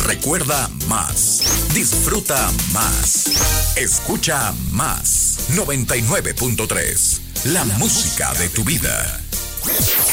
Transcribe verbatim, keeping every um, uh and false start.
Recuerda más. Disfruta más. Escucha más. noventa y nueve punto tres. La, La música, música de tu vida.